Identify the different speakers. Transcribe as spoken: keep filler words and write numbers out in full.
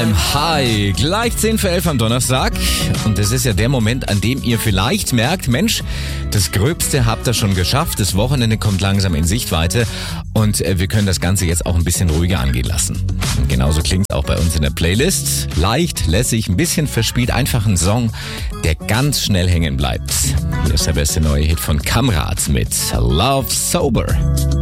Speaker 1: All-Time High. Gleich zehn für elf am Donnerstag. Und das ist ja der Moment, an dem ihr vielleicht merkt, Mensch, das Gröbste habt ihr schon geschafft. Das Wochenende kommt langsam in Sichtweite. Und wir können das Ganze jetzt auch ein bisschen ruhiger angehen lassen. Und genauso klingt es auch bei uns in der Playlist. Leicht, lässig, ein bisschen verspielt. Einfach ein Song, der ganz schnell hängen bleibt. Hier ist der beste neue Hit von Kamrat mit Love Sober.